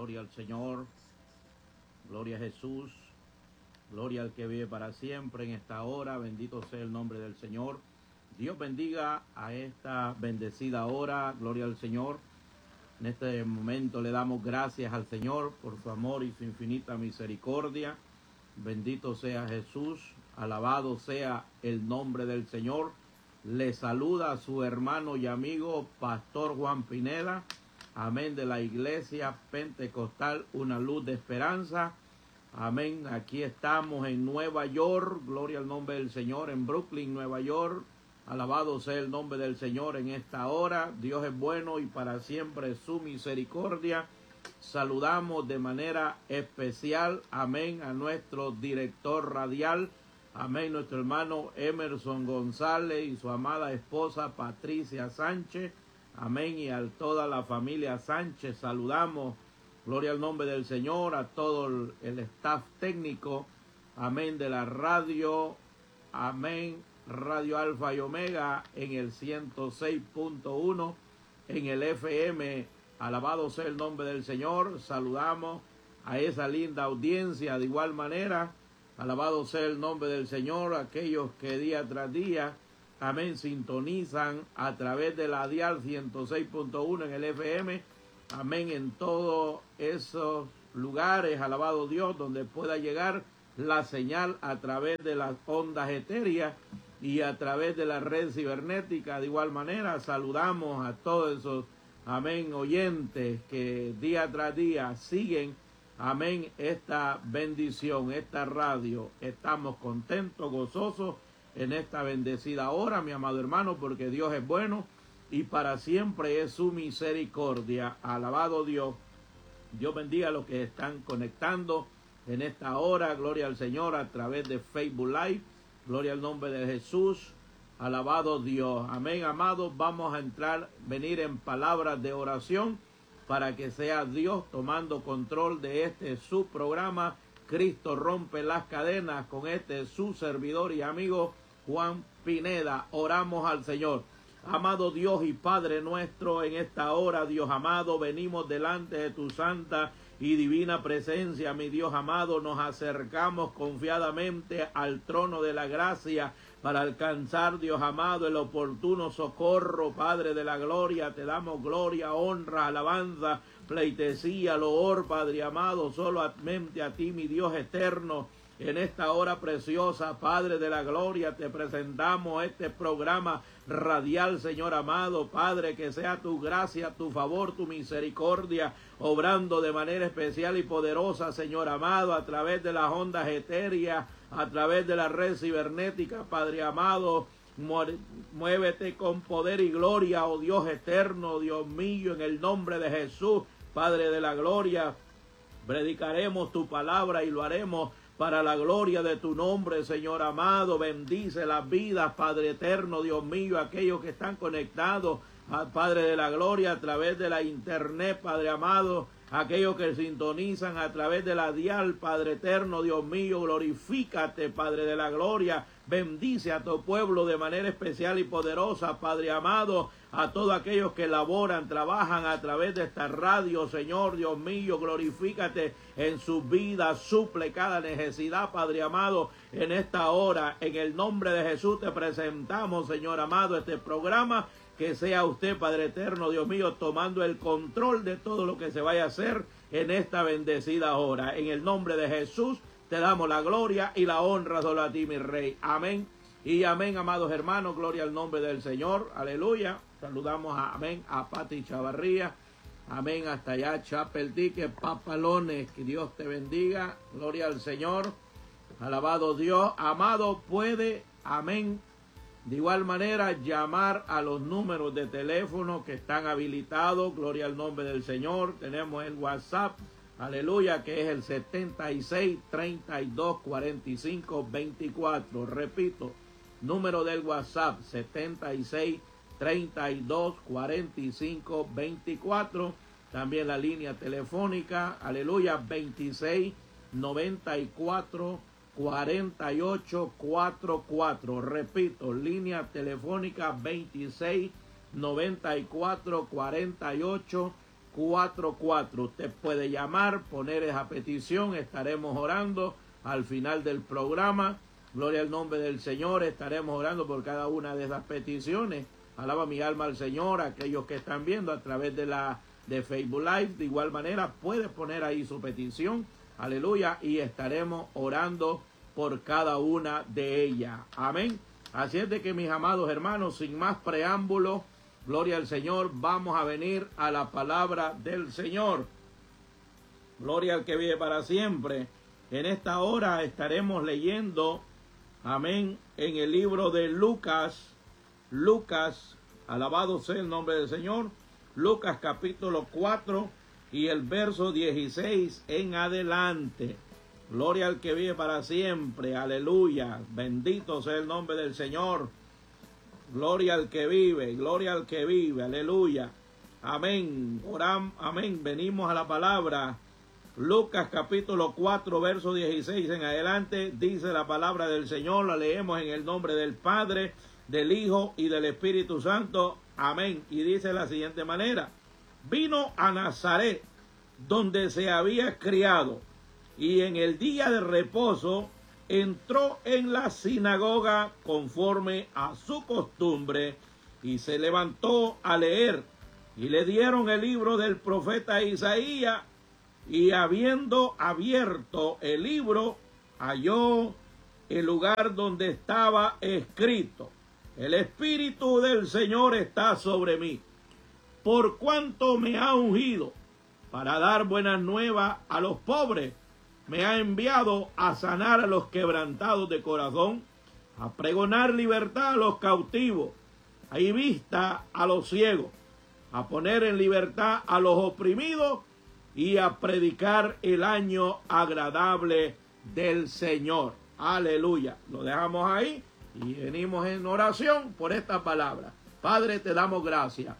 Gloria al Señor, gloria a Jesús, gloria al que vive para siempre en esta hora. Bendito sea el nombre del Señor. Dios bendiga a esta bendecida hora. Gloria al Señor. En este momento le damos gracias al Señor por su amor y su infinita misericordia. Bendito sea Jesús, alabado sea el nombre del Señor. Le saluda a su hermano y amigo Pastor Juan Pineda. Amén, de la Iglesia Pentecostal Una Luz de Esperanza. Amén, aquí estamos en Nueva York, gloria al nombre del Señor, en Brooklyn, Nueva York. Alabado sea el nombre del Señor en esta hora. Dios es bueno y para siempre su misericordia. Saludamos de manera especial, amén, a nuestro director radial, amén, nuestro hermano Emerson González y su amada esposa Patricia Sánchez. Amén, y a toda la familia Sánchez saludamos, gloria al nombre del Señor, a todo el staff técnico, amén, de la radio, amén, Radio Alfa y Omega en el 106.1, en el FM, alabado sea el nombre del Señor. Saludamos a esa linda audiencia de igual manera, alabado sea el nombre del Señor, aquellos que día tras día, amén, sintonizan a través de la dial 106.1 en el FM, amén, en todos esos lugares, alabado Dios, donde pueda llegar la señal a través de las ondas etéreas y a través de la red cibernética. De igual manera, saludamos a todos esos, amén, oyentes que día tras día siguen, amén, esta bendición, esta radio. Estamos contentos, gozosos en esta bendecida hora, mi amado hermano, porque Dios es bueno y para siempre es su misericordia. Alabado Dios. Dios bendiga a los que están conectando en esta hora. Gloria al Señor a través de Facebook Live. Gloria al nombre de Jesús. Alabado Dios. Amén, amados. Vamos a venir en palabras de oración para que sea Dios tomando control de este su programa. Cristo rompe las cadenas, con este su servidor y amigo Juan Pineda. Oramos al Señor. Amado Dios y Padre nuestro, en esta hora, Dios amado, venimos delante de tu santa y divina presencia, mi Dios amado. Nos acercamos confiadamente al trono de la gracia para alcanzar, Dios amado, el oportuno socorro. Padre de la gloria, te damos gloria, honra, alabanza, pleitesía, loor, Padre amado, solamente a ti, mi Dios eterno. En esta hora preciosa, Padre de la gloria, te presentamos este programa radial, Señor amado. Padre, que sea tu gracia, tu favor, tu misericordia, obrando de manera especial y poderosa, Señor amado, a través de las ondas etéreas, a través de la red cibernética, Padre amado. Muévete con poder y gloria, oh Dios eterno, Dios mío, en el nombre de Jesús, Padre de la gloria. Predicaremos tu palabra y lo haremos para la gloria de tu nombre, Señor amado. Bendice las vidas, Padre eterno, Dios mío, aquellos que están conectados al Padre de la gloria a través de la internet, Padre amado, aquellos que sintonizan a través de la dial, Padre eterno, Dios mío, glorifícate, Padre de la gloria. Bendice a tu pueblo de manera especial y poderosa, Padre amado, a todos aquellos que laboran, trabajan a través de esta radio, Señor, Dios mío, glorifícate en sus vidas, suple cada necesidad, Padre amado, en esta hora. En el nombre de Jesús te presentamos, Señor amado, este programa. Que sea usted, Padre eterno, Dios mío, tomando el control de todo lo que se vaya a hacer en esta bendecida hora. En el nombre de Jesús te damos la gloria y la honra solo a ti, mi Rey. Amén y amén, amados hermanos. Gloria al nombre del Señor. Aleluya. Saludamos amén a Pati Chavarría. Amén, hasta allá, Chapel Tique, Papalones. Que Dios te bendiga. Gloria al Señor. Alabado Dios. Amado, puede, amén, de igual manera llamar a los números de teléfono que están habilitados. Gloria al nombre del Señor. Tenemos el WhatsApp, aleluya, que es el 76 32 45 24. Repito, número del WhatsApp 76 32 45 24. También la línea telefónica, aleluya, 26 94 4844. Repito, línea telefónica 26 94 48 644. Usted puede llamar, poner esa petición, estaremos orando al final del programa. Gloria al nombre del Señor, estaremos orando por cada una de esas peticiones. Alaba mi alma al Señor. Aquellos que están viendo a través de Facebook Live, de igual manera puede poner ahí su petición, aleluya, y estaremos orando por cada una de ellas. Amén. Así es de que, mis amados hermanos, sin más preámbulo, gloria al Señor, vamos a venir a la palabra del Señor. Gloria al que vive para siempre. En esta hora estaremos leyendo, amén, en el libro de Lucas, alabado sea el nombre del Señor, Lucas capítulo 4 y el verso 16 en adelante. Gloria al que vive para siempre, aleluya, bendito sea el nombre del Señor. Gloria al que vive, aleluya. Amén, amén, venimos a la palabra. Lucas capítulo 4, verso 16 en adelante, dice la palabra del Señor, la leemos en el nombre del Padre, del Hijo y del Espíritu Santo. Amén. Y dice de la siguiente manera: vino a Nazaret, donde se había criado, y en el día de reposo entró en la sinagoga conforme a su costumbre, y se levantó a leer, y le dieron el libro del profeta Isaías, y habiendo abierto el libro, halló el lugar donde estaba escrito: el Espíritu del Señor está sobre mí, por cuanto me ha ungido para dar buenas nuevas a los pobres. Me ha enviado a sanar a los quebrantados de corazón, a pregonar libertad a los cautivos, y vista a los ciegos, a poner en libertad a los oprimidos y a predicar el año agradable del Señor. Aleluya. Lo dejamos ahí y venimos en oración por esta palabra. Padre, te damos gracias.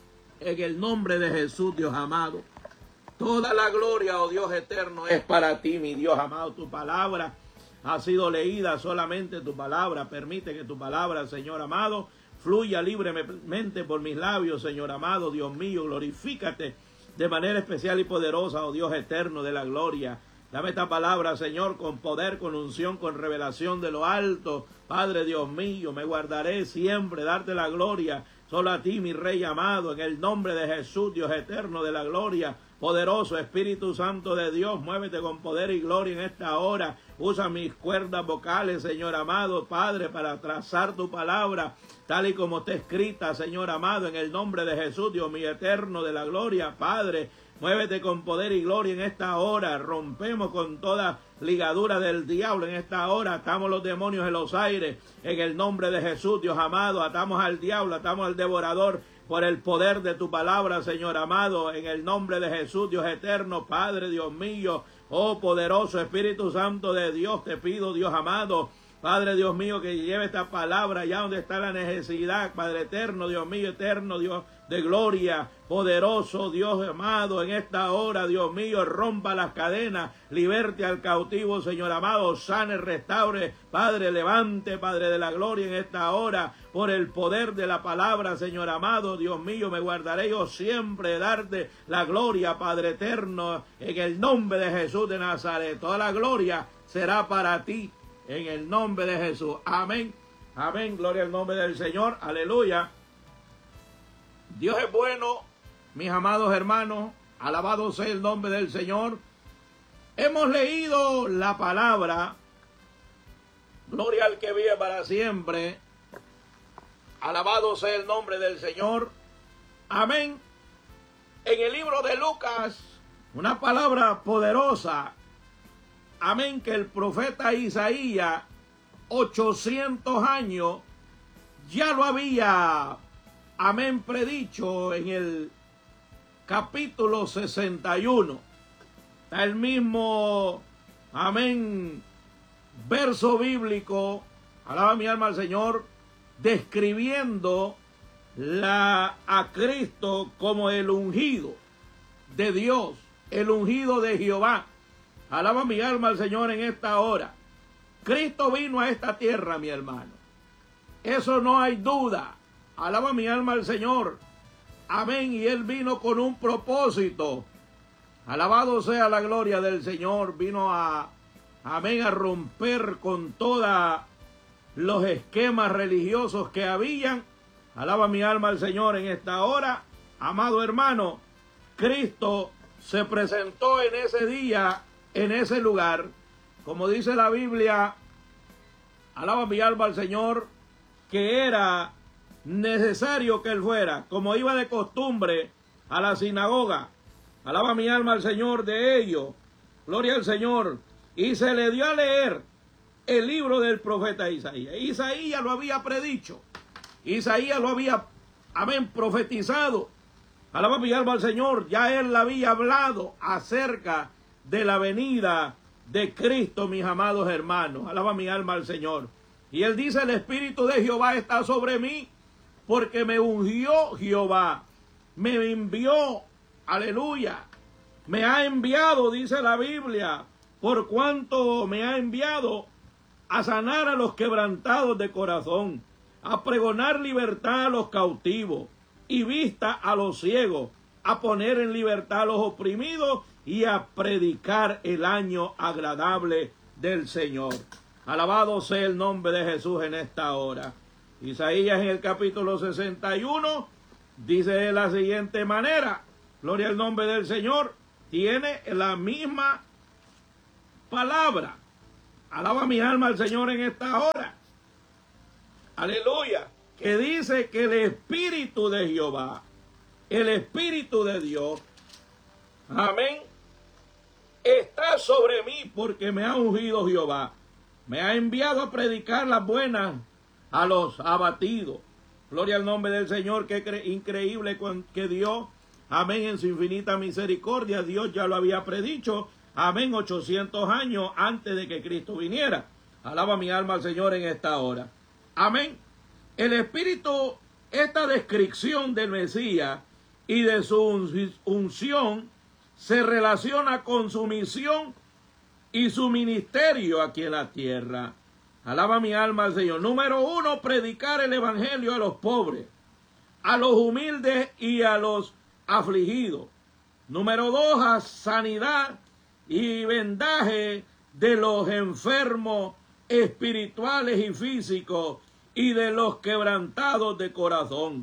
En el nombre de Jesús, Dios amado. Toda la gloria, oh Dios eterno, es para ti, mi Dios amado. Tu palabra ha sido leída, solamente tu palabra. Permite que tu palabra, Señor amado, fluya libremente por mis labios, Señor amado. Dios mío, glorifícate de manera especial y poderosa, oh Dios eterno de la gloria. Dame esta palabra, Señor, con poder, con unción, con revelación de lo alto. Padre Dios mío, me guardaré siempre, darte la gloria. Solo a ti, mi Rey amado, en el nombre de Jesús, Dios eterno de la gloria. Poderoso Espíritu Santo de Dios, muévete con poder y gloria en esta hora. Usa mis cuerdas vocales, Señor amado, Padre, para trazar tu palabra, tal y como está escrita, Señor amado, en el nombre de Jesús, Dios mío eterno de la gloria. Padre, muévete con poder y gloria en esta hora. Rompemos con toda ligadura del diablo en esta hora. Atamos los demonios en los aires. En el nombre de Jesús, Dios amado, atamos al diablo, atamos al devorador. Por el poder de tu palabra, Señor amado, en el nombre de Jesús, Dios eterno, Padre, Dios mío, oh poderoso Espíritu Santo de Dios, te pido, Dios amado, Padre Dios mío, que lleve esta palabra allá donde está la necesidad, Padre eterno, Dios mío, eterno, Dios de gloria, poderoso Dios amado, en esta hora, Dios mío, rompa las cadenas, liberte al cautivo, Señor amado, sane, restaure, Padre, levante, Padre de la gloria, en esta hora, por el poder de la palabra, Señor amado, Dios mío, me guardaré yo siempre, darte la gloria, Padre eterno, en el nombre de Jesús de Nazaret. Toda la gloria será para ti, en el nombre de Jesús. Amén. Amén. Gloria al nombre del Señor. Aleluya. Dios es bueno, mis amados hermanos. Alabado sea el nombre del Señor. Hemos leído la palabra. Gloria al que vive para siempre. Alabado sea el nombre del Señor. Amén. En el libro de Lucas, una palabra poderosa. Amén, que el profeta Isaías, 800 años, ya lo había, amén, predicho en el capítulo 61. Está el mismo, amén, verso bíblico, alaba mi alma al Señor, describiendo a Cristo como el ungido de Dios, el ungido de Jehová. Alaba mi alma al Señor en esta hora. Cristo vino a esta tierra, mi hermano. Eso no hay duda. Alaba mi alma al Señor. amén, y él vino con un propósito. Alabado sea la gloria del Señor. Vino amén, a romper con todos los esquemas religiosos que habían. Alaba mi alma al Señor en esta hora. Amado hermano, Cristo se presentó en ese día, en ese lugar, como dice la Biblia, alaba mi alma al Señor, que era necesario que él fuera, como iba de costumbre, a la sinagoga. Alaba mi alma al Señor de ello. Gloria al Señor. Y se le dio a leer el libro del profeta Isaías. Isaías lo había predicho. Isaías lo había, amén, profetizado. Alaba mi alma al Señor. Ya él había hablado acerca de la venida de Cristo, mis amados hermanos. Alaba mi alma al Señor. Y él dice, el Espíritu de Jehová está sobre mí, porque me ungió Jehová. Me envió, aleluya. Me ha enviado, dice la Biblia, por cuanto me ha enviado a sanar a los quebrantados de corazón, a pregonar libertad a los cautivos y vista a los ciegos, a poner en libertad a los oprimidos y a predicar el año agradable del Señor. Alabado sea el nombre de Jesús en esta hora. Isaías en el capítulo 61 dice de la siguiente manera, gloria al nombre del Señor, tiene la misma palabra. Alaba mi alma al Señor en esta hora. Aleluya. Que dice que el Espíritu de Jehová, el Espíritu de Dios, amén, está sobre mí porque me ha ungido Jehová. Me ha enviado a predicar las buenas a los abatidos. Gloria al nombre del Señor, que increíble que Dios, amén, en su infinita misericordia, Dios ya lo había predicho, amén, 800 años antes de que Cristo viniera. Alaba mi alma al Señor en esta hora. Amén. El Espíritu, esta descripción del Mesías y de su unción se relaciona con su misión y su ministerio aquí en la tierra. Alaba mi alma al Señor. Número 1, predicar el evangelio a los pobres, a los humildes y a los afligidos. Número 2, a sanidad y vendaje de los enfermos espirituales y físicos y de los quebrantados de corazón.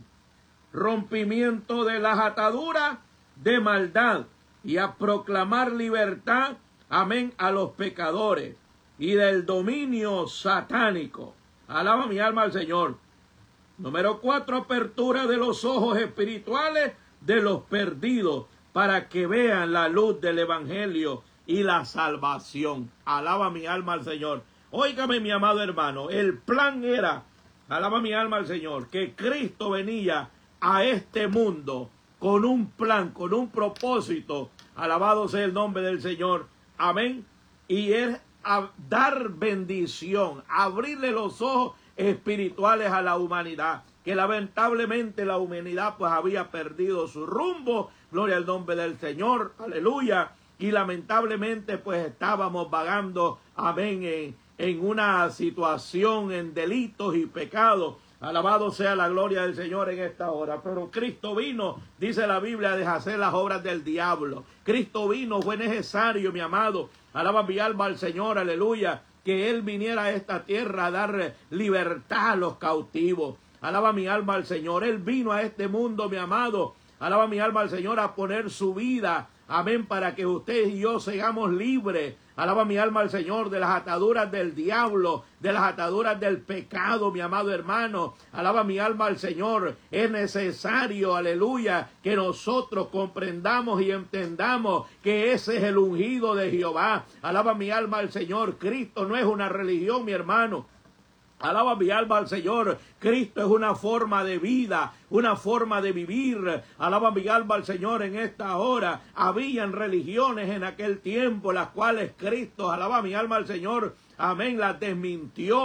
Rompimiento de las ataduras de maldad y a proclamar libertad, amén, a los pecadores y del dominio satánico. Alaba mi alma al Señor. Número 4, apertura de los ojos espirituales de los perdidos para que vean la luz del evangelio y la salvación. Alaba mi alma al Señor. Óigame, mi amado hermano, el plan era, alaba mi alma al Señor, que Cristo venía a este mundo con un plan, con un propósito. Alabado sea el nombre del Señor. Amén. Y es a dar bendición, abrirle los ojos espirituales a la humanidad, que lamentablemente la humanidad pues había perdido su rumbo. Gloria al nombre del Señor. Aleluya. Y lamentablemente pues estábamos vagando, amén, en una situación, en delitos y pecados. Alabado sea la gloria del Señor en esta hora. Pero Cristo vino, dice la Biblia, a deshacer las obras del diablo. Cristo vino, fue necesario, mi amado. Alaba mi alma al Señor, aleluya, que Él viniera a esta tierra a dar libertad a los cautivos. Alaba mi alma al Señor. Él vino a este mundo, mi amado. Alaba mi alma al Señor, a poner su vida, amén, para que usted y yo seamos libres. Alaba mi alma al Señor, de las ataduras del diablo, de las ataduras del pecado, mi amado hermano. Alaba mi alma al Señor. Es necesario, aleluya, que nosotros comprendamos y entendamos que ese es el ungido de Jehová. Alaba mi alma al Señor. Cristo no es una religión, mi hermano. Alaba mi alma al Señor. Cristo es una forma de vida, una forma de vivir. Alaba mi alma al Señor en esta hora. Habían religiones en aquel tiempo, las cuales Cristo, alaba mi alma al Señor, amén, las desmintió.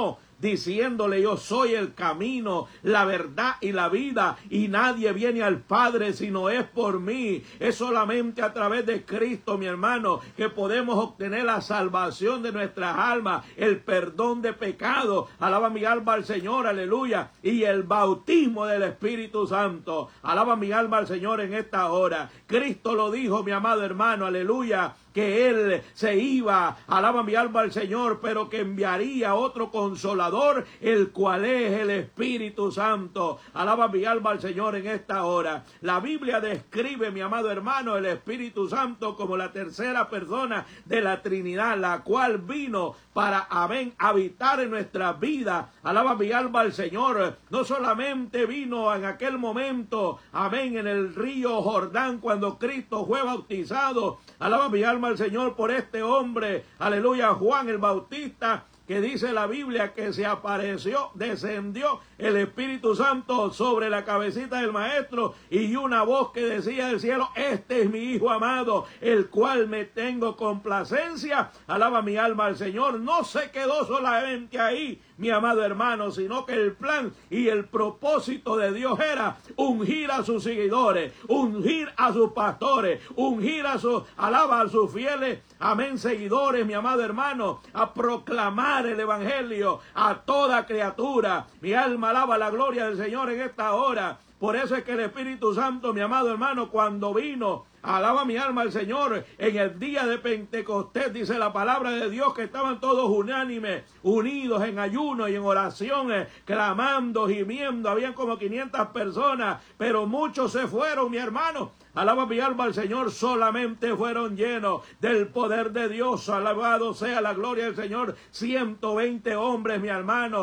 diciéndole: yo soy el camino, la verdad y la vida, y nadie viene al Padre si no es por mí. Es solamente a través de Cristo, mi hermano, que podemos obtener la salvación de nuestras almas, el perdón de pecados. Alaba mi alma al Señor, aleluya, y el bautismo del Espíritu Santo. Alaba mi alma al Señor en esta hora. Cristo lo dijo, mi amado hermano, aleluya, que Él se iba, alaba mi alma al Señor, pero que enviaría otro consolador, el cual es el Espíritu Santo. Alaba mi alma al Señor en esta hora. La Biblia describe, mi amado hermano, el Espíritu Santo como la tercera persona de la Trinidad, la cual vino para, amén, habitar en nuestras vidas. Alaba mi alma al Señor. No solamente vino en aquel momento, amén, en el río Jordán cuando Cristo fue bautizado. Alaba mi alma al Señor por este hombre, aleluya, Juan el Bautista, que dice la Biblia que se apareció, descendió el Espíritu Santo sobre la cabecita del maestro, y una voz que decía del cielo: este es mi Hijo amado, el cual me tengo complacencia. Alaba mi alma al Señor. No se quedó solamente ahí, mi amado hermano, sino que el plan y el propósito de Dios era ungir a sus seguidores, ungir a sus pastores, ungir a sus, alaba, a sus fieles, amén, seguidores, mi amado hermano, a proclamar el evangelio a toda criatura. Mi alma alaba la gloria del Señor en esta hora. Por eso es que el Espíritu Santo, mi amado hermano, cuando vino, alaba mi alma al Señor, en el día de Pentecostés, dice la palabra de Dios que estaban todos unánimes, unidos en ayuno y en oraciones, clamando, gimiendo. Habían como 500 personas, pero muchos se fueron, mi hermano. Alaba mi alma al Señor, solamente fueron llenos del poder de Dios. Alabado sea la gloria del Señor. 120 hombres, mi hermano,